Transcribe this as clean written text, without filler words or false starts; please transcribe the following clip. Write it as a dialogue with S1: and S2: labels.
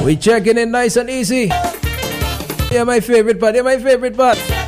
S1: We checking in nice and easy. Yeah, my favorite part. Yeah, my favorite part.